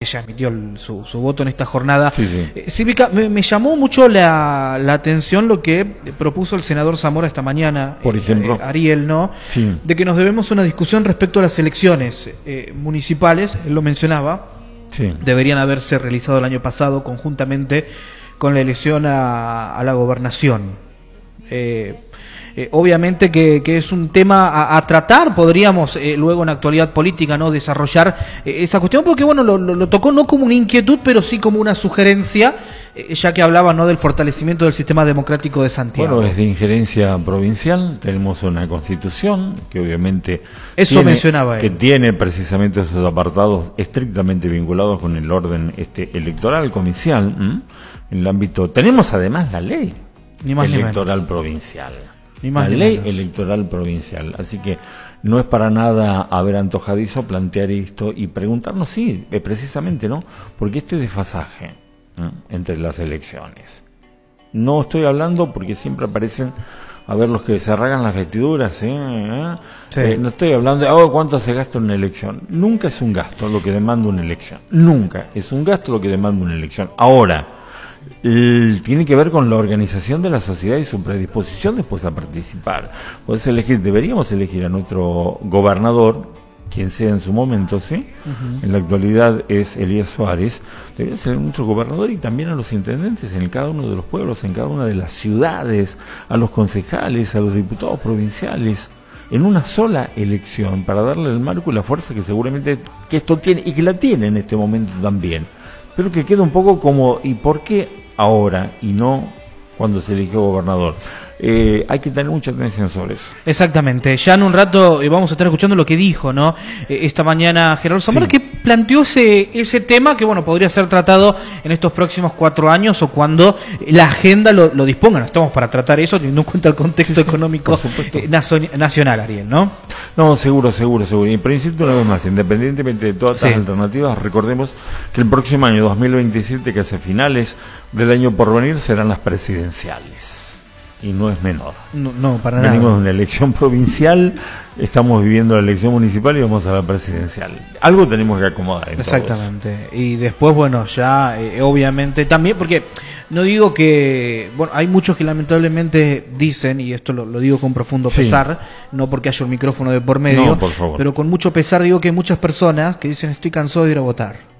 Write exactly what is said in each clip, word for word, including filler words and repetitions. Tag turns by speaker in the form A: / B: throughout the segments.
A: ya emitió el, su, su voto en esta jornada
B: sí, sí.
A: Eh, cívica. Me, me llamó mucho la, la atención lo que propuso el senador Zamora esta mañana,
B: por ejemplo,
A: eh, Ariel, ¿no?
B: Sí.
A: De que nos debemos una discusión respecto a las elecciones eh, municipales, él lo mencionaba,
B: sí.
A: deberían haberse realizado el año pasado conjuntamente con la elección a, a la gobernación. Eh, Eh, obviamente que, que es un tema a, a tratar, podríamos eh, luego en actualidad política no desarrollar eh, esa cuestión, porque bueno, lo, lo, lo tocó no como una inquietud, pero sí como una sugerencia, eh, ya que hablaba no del fortalecimiento del sistema democrático de Santiago.
B: Bueno, es de injerencia provincial, tenemos una constitución que obviamente
A: eso
B: tiene,
A: mencionaba él.
B: que tiene precisamente esos apartados estrictamente vinculados con el orden este electoral comercial, ¿m? En el ámbito, tenemos además la ley
A: ni más
B: electoral
A: ni
B: provincial.
A: Ni más
B: la
A: ni
B: ley
A: menos.
B: electoral provincial, así que no es para nada haber antojadizo plantear esto y preguntarnos, sí, eh, precisamente, ¿no? Porque este desfasaje ¿eh? entre las elecciones. No estoy hablando porque siempre aparecen a ver los que se arragan las vestiduras, ¿eh? ¿Eh?
A: Sí.
B: Eh, no estoy hablando de oh, cuánto se gasta en una elección. Nunca es un gasto lo que demanda una elección. Nunca es un gasto lo que demanda una elección. Ahora, El, tiene que ver con la organización de la sociedad y su predisposición después a participar. Podés elegir, deberíamos elegir a nuestro gobernador, quien sea en su momento, ¿sí? Uh-huh. En la actualidad es Elías Suárez, debería ser nuestro gobernador y también a los intendentes en cada uno de los pueblos, en cada una de las ciudades, a los concejales, a los diputados provinciales, en una sola elección, para darle el marco y la fuerza que seguramente que esto tiene, y que la tiene en este momento también. Pero que queda un poco como, ¿y por qué ahora y no cuando se eligió gobernador? Eh, hay que tener mucha atención sobre eso.
A: Exactamente. Ya en un rato eh, vamos a estar escuchando lo que dijo, ¿no? Eh, esta mañana Gerardo Zamora, sí. que planteó ese, ese tema que, bueno, podría ser tratado en estos próximos cuatro años o cuando la agenda lo, lo disponga. No estamos para tratar eso, teniendo en cuenta el contexto económico eh, nazo- nacional, Ariel, ¿no?
B: No, seguro, seguro, seguro. Y en principio, una vez más, independientemente de todas estas sí. alternativas, recordemos que el próximo año, dos mil veintisiete, que hacia finales del año por venir, serán las presidenciales. Y no es menor.
A: No, no para
B: Venimos
A: nada.
B: Venimos de una elección provincial, estamos viviendo la elección municipal y vamos a la presidencial. Algo tenemos que acomodar en
A: Exactamente. Todos. Y después, bueno, ya eh, obviamente también, porque no digo que, bueno, hay muchos que lamentablemente dicen, y esto lo, lo digo con profundo
B: sí.
A: pesar, no porque haya un micrófono de por medio,
B: no, por favor.
A: pero con mucho pesar digo que hay muchas personas que dicen estoy cansado de ir a votar.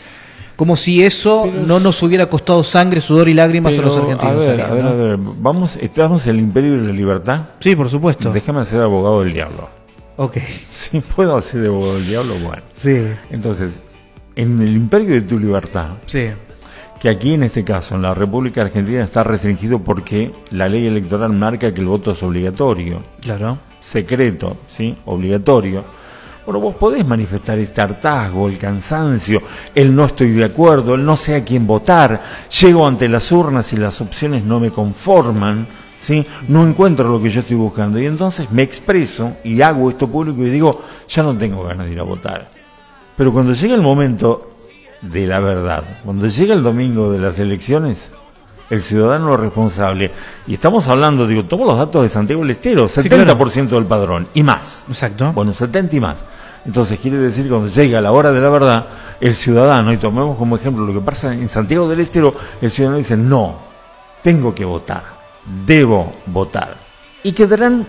A: Como si eso pero no nos hubiera costado sangre, sudor y lágrimas
B: pero,
A: a los argentinos.
B: A ver,
A: Ariel,
B: a ver,
A: ¿no?
B: a ver, vamos, estamos en el imperio de la libertad.
A: Sí, por supuesto.
B: Déjame ser abogado del diablo.
A: Ok.
B: Si puedo hacer de abogado del diablo, bueno.
A: Sí.
B: Entonces, en el imperio de tu libertad,
A: sí.
B: que aquí en este caso, en la República Argentina, está restringido porque la ley electoral marca que el voto es obligatorio.
A: Claro.
B: Secreto, ¿sí? Obligatorio. Bueno, vos podés manifestar este hartazgo, el cansancio, el no estoy de acuerdo, el no sé a quién votar, llego ante las urnas y las opciones no me conforman, ¿sí? No encuentro lo que yo estoy buscando y entonces me expreso y hago esto público y digo, ya no tengo ganas de ir a votar. Pero cuando llega el momento de la verdad, cuando llega el domingo de las elecciones, el ciudadano responsable, y estamos hablando, digo, tomo los datos de Santiago del Estero, setenta por ciento sí, claro. del padrón, y más.
A: Exacto.
B: Bueno, setenta y más. Entonces quiere decir que cuando llega la hora de la verdad, el ciudadano, y tomemos como ejemplo lo que pasa en Santiago del Estero, el ciudadano dice, no, tengo que votar, debo votar. Y quedarán,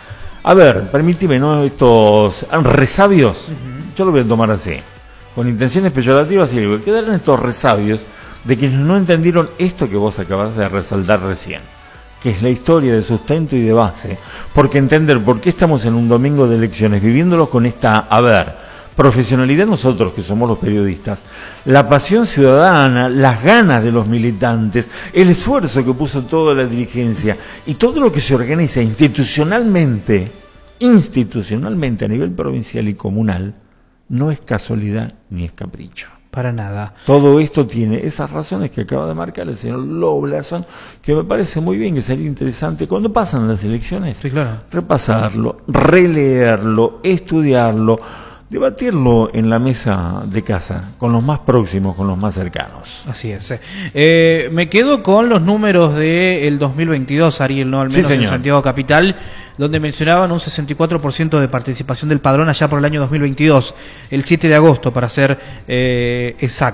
B: a ver, permíteme, ¿no? Estos resabios, uh-huh. yo lo voy a tomar así, con intenciones peyorativas, y digo, quedarán estos resabios de quienes no entendieron esto que vos acabás de resaltar recién, que es la historia de sustento y de base, porque entender por qué estamos en un domingo de elecciones, viviéndolo con esta, a ver, profesionalidad nosotros que somos los periodistas, la pasión ciudadana, las ganas de los militantes, el esfuerzo que puso toda la dirigencia y todo lo que se organiza institucionalmente, institucionalmente a nivel provincial y comunal, no es casualidad ni es capricho.
A: Para nada.
B: Todo esto tiene esas razones que acaba de marcar el señor Loblason, que me parece muy bien, que sería interesante cuando pasan las elecciones,
A: sí, claro.
B: repasarlo, releerlo, estudiarlo, debatirlo en la mesa de casa, con los más próximos, con los más cercanos.
A: Así es. Eh, me quedo con los números del dos mil veintidós, Ariel, ¿no? Al menos sí, en Santiago Capital, donde mencionaban un sesenta y cuatro por ciento de participación del padrón allá por el año dos mil veintidós, el siete de agosto, para ser eh, exacto.